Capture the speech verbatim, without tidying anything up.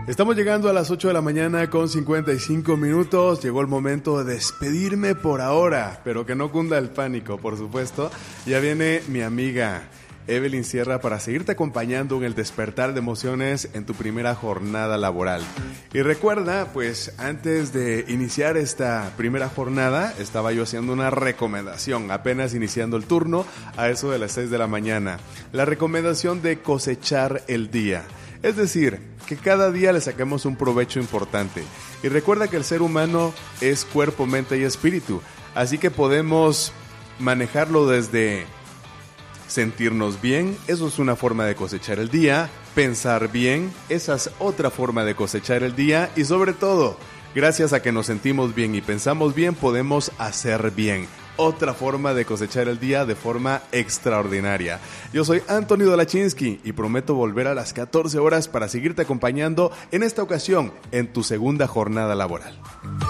Estamos llegando a las ocho de la mañana con cincuenta y cinco minutos. Llegó el momento de despedirme por ahora, pero que no cunda el pánico, por supuesto. Ya viene mi amiga Evelyn Sierra para seguirte acompañando en el despertar de emociones en tu primera jornada laboral. Y recuerda, pues antes de iniciar esta primera jornada, estaba yo haciendo una recomendación, apenas iniciando el turno, a eso de las seis de la mañana. La recomendación de cosechar el día. Es decir, que cada día le saquemos un provecho importante. Y recuerda que el ser humano es cuerpo, mente y espíritu. Así que podemos manejarlo desde sentirnos bien, eso es una forma de cosechar el día. Pensar bien, esa es otra forma de cosechar el día. Y sobre todo, gracias a que nos sentimos bien y pensamos bien, podemos hacer bien. Otra forma de cosechar el día de forma extraordinaria. Yo soy Anthony Dolachinsky y prometo volver a las catorce horas para seguirte acompañando en esta ocasión en tu segunda jornada laboral.